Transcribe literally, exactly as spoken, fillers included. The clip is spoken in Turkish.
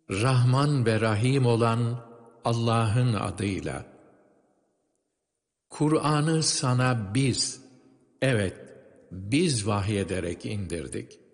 Rahman ve Rahim olan Allah'ın adıyla. Kur'an'ı sana biz, evet biz vahyederek indirdik.